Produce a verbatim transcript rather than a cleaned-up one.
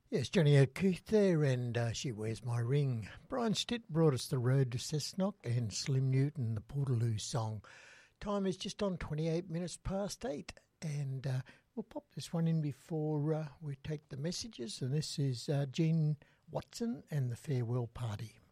Yes, Johnny O'Keefe there, and uh, She Wears My Ring. Brian Stitt brought us The Road to Cessnock and Slim Newton, the Portaloo song. Time is just on twenty-eight minutes past eight, and uh, we'll pop this one in before uh, we take the messages, and this is uh, Gene Watson and the Farewell Party.